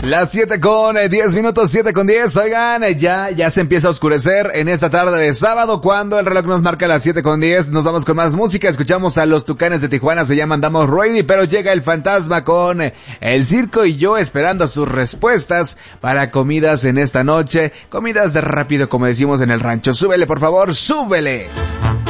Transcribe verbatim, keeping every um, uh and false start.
Las siete con diez minutos, siete con diez. Oigan, ya, ya se empieza a oscurecer en esta tarde de sábado. Cuando el reloj nos marca las siete con diez, nos vamos con más música. Escuchamos a los Tucanes de Tijuana, se llaman Andamos Ready, pero llega el fantasma con el circo y yo esperando sus respuestas para comidas en esta noche. Comidas de rápido, como decimos en el rancho. Súbele, por favor, súbele.